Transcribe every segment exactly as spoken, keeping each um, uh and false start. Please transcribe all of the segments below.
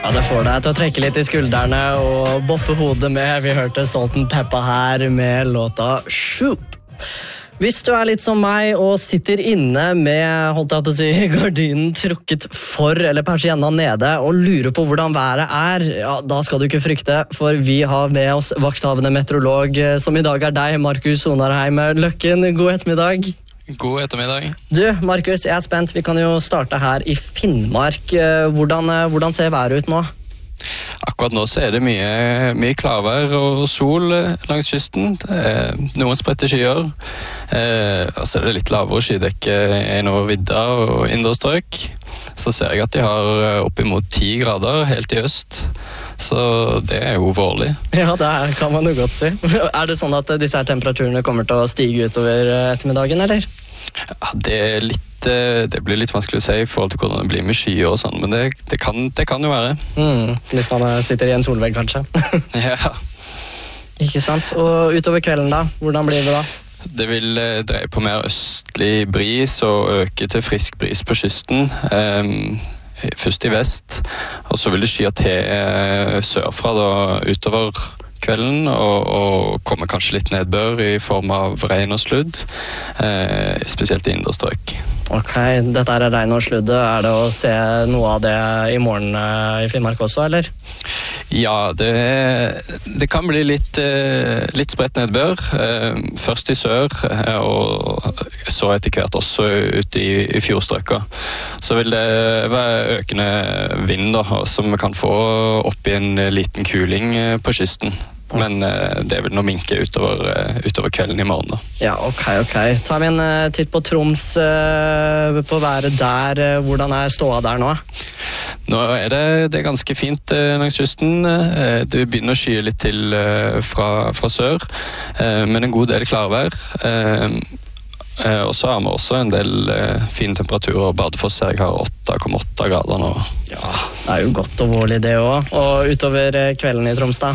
Ja, det får deg til å trekke litt i skuldrene og boppe hodet med. Vi hørte Salt and Pepper her med låta Shoop. Hvis du er litt som meg og sitter inne med, holdt jeg på å si, gardinen trukket for eller persienna nede og lurer på hvordan været er, ja, da skal du ikke frykte, for vi har med oss vakthavende meteorolog, som i dag er deg, Markus Onarheim Løkken. God ettermiddag. God ettermiddag. Du, Markus, jeg er spent. Vi kan jo starte her i Finnmark. Hvordan, hvordan ser været ut nå? Akkurat nå så er det mye, mye klarvær og sol langs kysten. Eh, noen spredte skyer. Eh, og så er det litt lavere skydekke innover vidda og indre strøk. Så ser jeg at de har oppimot ti grader helt i øst. Så det er jo vårlig. Ja, det kan man jo godt si. Er det sånn at disse her temperaturene kommer til å stige utover ettermiddagen, eller? Ja, det er litt det blir litt vanskelig å si i forhold til hvordan det blir med skyer og sånn, men det, det, kan, det kan jo være. Mm, hvis man sitter i en solvegg, kanskje. Ja. Ikke sant? Og utover kvelden da, hvordan blir det da? Det vil dreie på mer østlig bris og øke til frisk bris på kysten. Um, først i vest, og så vil det skyer til sørfra da, utover kvelden, og, og kommer kanskje litt nedbør i form av regn og sludd, eh, spesielt i indre strøk. Ok, dette er regn og sludd. Er det å se noe av det i morgen eh, i Finnmark også, eller? Ja, det, det kan bli litt, eh, litt spredt nedbør. Eh, først i sør, eh, og så etter hvert også ute i, i fjordstrøkka. Så vil det være økende vind, da, som vi kan få opp i en liten kuling på kysten. Men uh, det vil nå minke utover, uh, utover kvelden i morgen da. Ja, ok, ok. Tar vi en uh, titt på Troms uh, på været der. Uh, hvordan er ståa der nå? Nå er det, det er ganske fint uh, langs kysten. Uh, det begynner å skye litt til uh, fra, fra sør, uh, men en god del klarvær. Uh, uh, og så har vi også en del uh, fine temperaturer. Bardufoss jeg har åtte komma åtte grader nå. Ja, det er jo godt og vårlig det også. Og utover uh, kvelden i Troms da?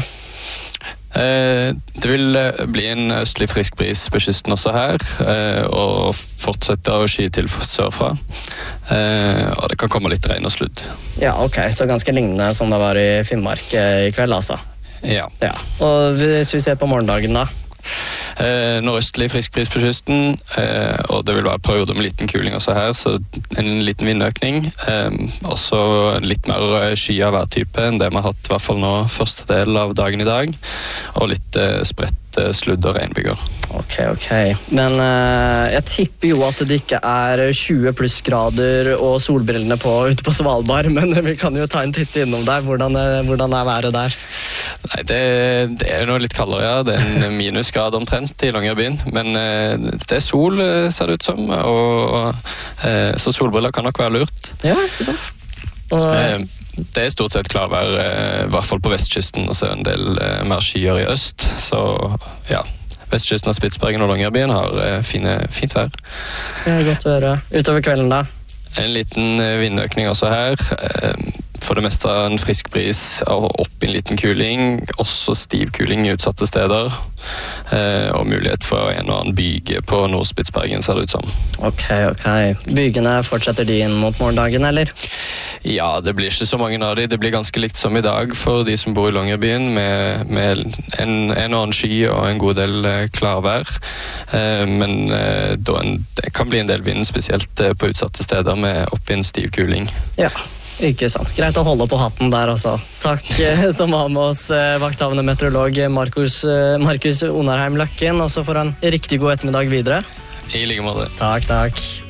Det vil bli en østlig frisk bris på kysten også her, og fortsette å sky til sørfra. Og det kan komme litt regn og sludd. Ja, ok, så ganske lignende som det var i Finnmark i kveld, altså. Ja. Ja. Og hvis vi ser på morgendagen da? Eh, nordøstlig frisk bris på kysten, eh, og det vil være perioder med liten kuling også her, så en liten vindøkning. Eh, også litt mer sky av hver type enn det vi har hatt i hvert fall nå første del av dagen i dag, og litt eh, spredt sludd og regnbyger. Ok, ok. Men uh, jeg tipper jo at det ikke er tjue plussgrader og solbrillene på ute på Svalbard, men vi kan jo ta en titt innom der. Hvordan, hvordan er været der? Nei, det, det er noe litt kaldere, ja. Det er en minusgrad omtrent i Longyearbyen, men uh, det er sol, ser det ut som, og, uh, så solbriller kan nok være lurt. Ja, ikke sant? Og... Uh, Det er stort sett klarvær, i hvert fall på vestkysten, og så er det en del eh, mer skyer i øst. Så ja, vestkysten av Spitsbergen og Longyearbyen har eh, fine, fint vær. Det er godt å høre. Utover kvelden da? En liten eh, vindøkning også her. Eh, for det meste en frisk bris, og opp i en liten kuling. Også stiv kuling i utsatte steder. Eh, og mulighet for en og annen byge på Nord-Spitsbergen, ser det ut som. Ok, ok. Bygene, fortsetter de inn mot morgendagen, eller? Ja, det blir ikke så mange av de. Det blir ganske likt som i dag for de som bor i Longyearbyen, med, med en, en og annen sky og en god del eh, klarvær. Eh, men eh, da en, det kan bli en del vind, spesielt eh, på utsatte steder med opp i en stiv kuling. Ja, ikke sant. Greit å holde på hatten der, altså. Takk eh, som var med oss, eh, vakthavende meteorolog Markus, eh, Markus Onarheim Løkken, og så får han riktig god ettermiddag videre. I like måte. Takk, takk.